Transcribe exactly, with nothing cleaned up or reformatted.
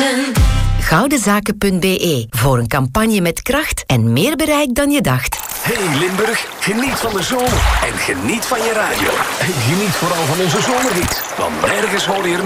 zeven. Goudenzaken punt b e voor een campagne met kracht en meer bereik dan je dacht. Hey Limburg, geniet van de zomer en geniet van je radio. En geniet vooral van onze zomerhit, want nergens hoor je er